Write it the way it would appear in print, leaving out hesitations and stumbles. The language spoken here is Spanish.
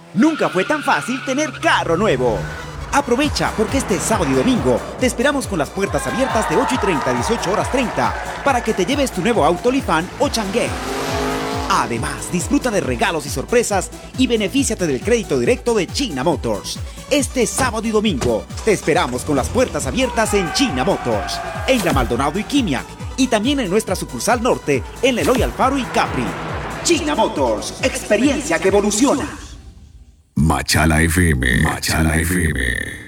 Nunca fue tan fácil tener carro nuevo. Aprovecha porque este sábado y domingo te esperamos con las puertas abiertas de 8:30 a 18:30 para que te lleves tu nuevo auto Lifan o Changué. Además, disfruta de regalos y sorpresas y benefíciate del crédito directo de China Motors. Este sábado y domingo te esperamos con las puertas abiertas en China Motors, en La Maldonado y Quimiac, y también en nuestra sucursal norte en Eloy Alfaro y Capri. China Motors, experiencia que evoluciona. Machala FM. Machala FM.